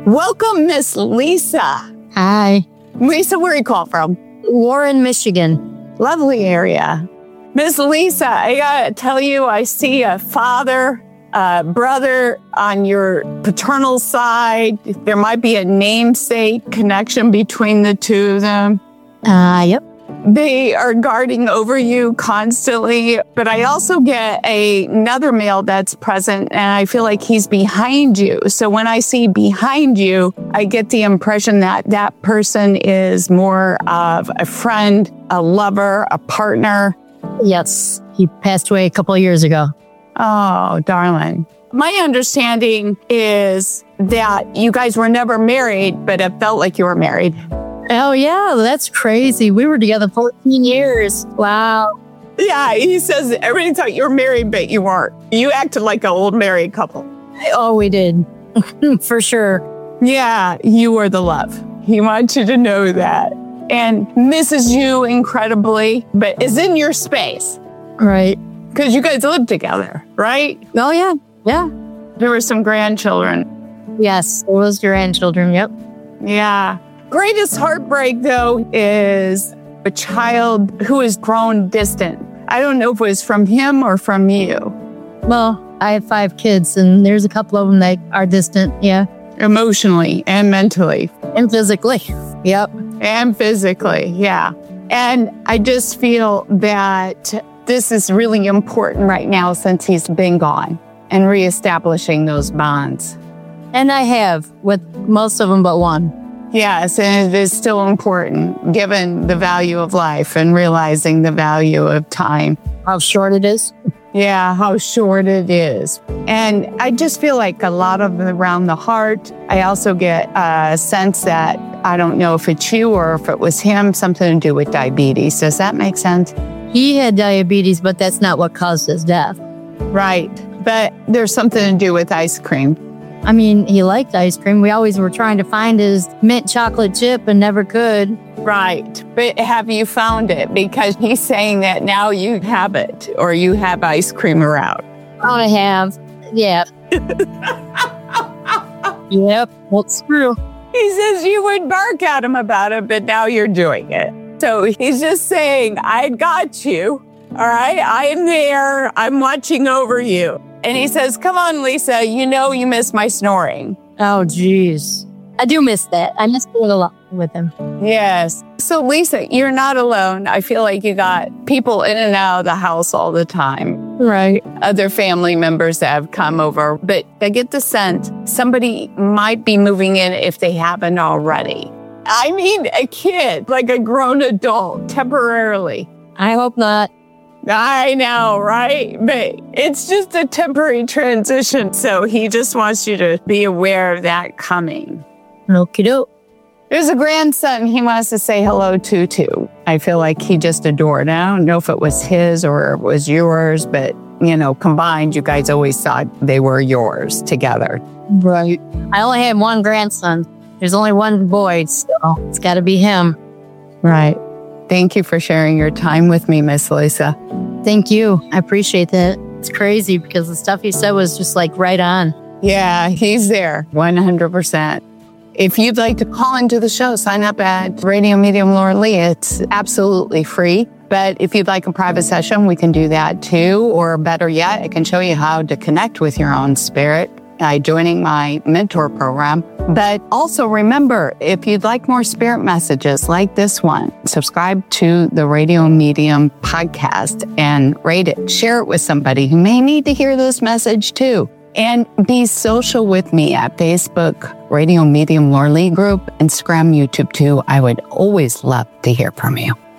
Welcome, Miss Lisa. Hi. Lisa, where you call from? Warren, Michigan. Lovely area. Miss Lisa, I gotta tell you, I see a father, a brother on your paternal side. There might be a namesake connection between the two of them. Yep. They are guarding over you constantly, but I also get another male that's present, and I feel like he's behind you. So when I see behind you, I get the impression that that person is more of a friend, a lover, a partner. Yes. He passed away a couple of years ago. Oh, darling. My understanding is that you guys were never married, but it felt like you were married. Oh, yeah. That's crazy. We were together 14 years. Wow. Yeah, he says everybody thought you were married, but you weren't. You acted like an old married couple. Oh, we did. For sure. Yeah, you were the love. He wants you to know that. And misses you incredibly, but is in your space. Right. Because you guys live together, right? Oh, yeah. Yeah. There were some grandchildren. Yes. It was grandchildren. Yep. Yeah. Greatest heartbreak, though, is a child who has grown distant. I don't know if it was from him or from you. Well, I have 5 kids, and there's a couple of them that are distant. Yeah. Emotionally and mentally. And physically. Yep. And physically, yeah. And I just feel that this is really important right now since he's been gone and reestablishing those bonds. And I have with most of them but one. Yes, and it is still important given the value of life and realizing the value of time. How short it is. Yeah, how short it is. And I just feel like a lot of around the heart. I also get a sense that I don't know if it's you or if it was him, something to do with diabetes. Does that make sense? He had diabetes, but that's not what caused his death. Right. But there's something to do with ice cream. I mean, he liked ice cream. We always were trying to find his mint chocolate chip and never could. Right. But have you found it? Because he's saying that now you have it or you have ice cream around. I have. Yeah. Yep. That's true. He says you would bark at him about it, but now you're doing it. So he's just saying, I got you. All right. I am there. I'm watching over you. And he says, come on, Lisa, you know you miss my snoring. Oh, geez. I do miss that. I miss being alone with him. Yes. So, Lisa, you're not alone. I feel like you got people in and out of the house all the time. Right. Other family members that have come over. But I get the sense somebody might be moving in if they haven't already. I mean, a kid, like a grown adult, temporarily. I hope not. I know, right? But it's just a temporary transition. So he just wants you to be aware of that coming. Okie doke. There's a grandson he wants to say hello to, too. I feel like he just adored. I don't know if it was his or it was yours, but, you know, combined, you guys always thought they were yours together. Right. I only had one grandson. There's only one boy, so it's got to be him. Right. Thank you for sharing your time with me, Miss Lisa. Thank you. I appreciate that. It's crazy because the stuff he said was just like right on. Yeah, he's there 100%. If you'd like to call into the show, sign up at Radio Medium Laura Lee. It's absolutely free. But if you'd like a private session, we can do that too. Or better yet, I can show you how to connect with your own spirit by joining my mentor program. But also remember, if you'd like more spirit messages like this one, subscribe to the Radio Medium podcast and rate it. Share it with somebody who may need to hear this message too. And be social with me at Facebook, Radio Medium Laura Lee Group, Instagram, YouTube too. I would always love to hear from you.